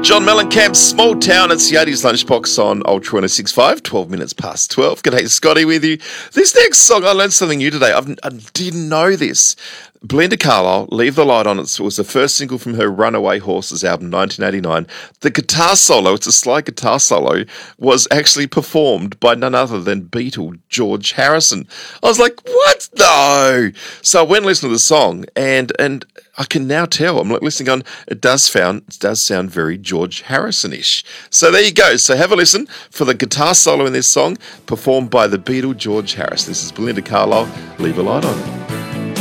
John Mellencamp's Small Town. It's the 80s Lunchbox on Ultra 106.5, 12 minutes past 12. G'day, Scotty with you. This next song, I learned something new today. I didn't know this. Belinda Carlisle, Leave the Light On, it was the first single from her Runaway Horses album, 1989. The guitar solo, it's a slide guitar solo, was actually performed by none other than Beatle George Harrison. I was like, what? No! So I went and listened to the song, and I can now tell, I'm like listening on, it does sound very George Harrison-ish. So there you go. So have a listen for the guitar solo in this song, performed by the Beatle George Harrison. This is Belinda Carlisle, Leave the Light On.